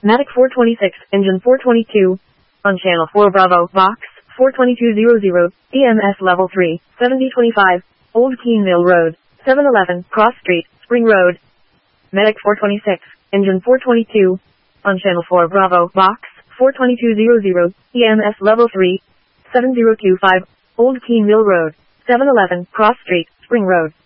Matic 426, engine 422. On channel 4 Bravo, box 42200, EMS level 3, 7025, Old Keene Mill Road, 711, Cross Street, Spring Road. Medic 426, engine 422. On channel 4 Bravo, box 42200, EMS level 3, 7025, Old Keene Mill Road, 711, Cross Street, Spring Road.